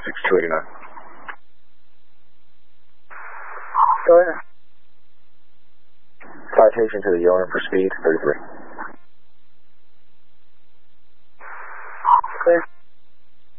6289. Go ahead. Citation to the owner for speed, 33. Clear.